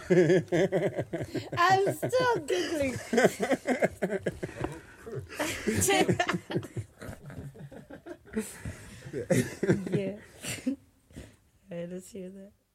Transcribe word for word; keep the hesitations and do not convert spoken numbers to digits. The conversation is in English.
I'm still giggling. Yeah. All right, let's hear that.